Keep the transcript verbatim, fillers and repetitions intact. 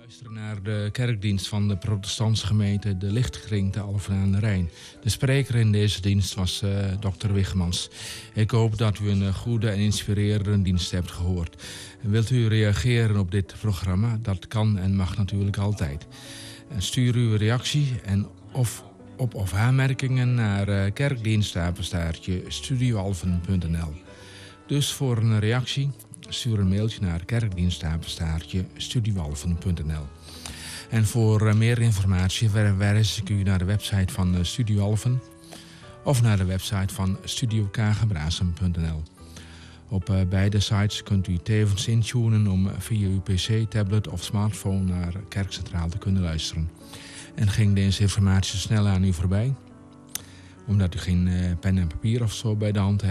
Luisteren naar de kerkdienst van de protestantse gemeente De Lichtkring te Alphen aan de Rijn. De spreker in deze dienst was uh, dokter Wigmans. Ik hoop dat u een goede en inspirerende dienst hebt gehoord. Wilt u reageren op dit programma? Dat kan en mag natuurlijk altijd. Stuur uw reactie en of op of aanmerkingen naar uh, kerkdienstapenstaartje studioalphen punt n l. Dus voor een reactie stuur een mailtje naar kerkdienstapenstaartje studioalphen punt n l. En voor uh, meer informatie verwijs ik u naar de website van uh, Studio Alphen of naar de website van studio kagebrasem punt n l. Op uh, beide sites kunt u tevens intunen om via uw pc, tablet of smartphone naar Kerkcentraal te kunnen luisteren. En ging deze informatie snel aan u voorbij? Omdat u geen uh, pen en papier of zo bij de hand hebt?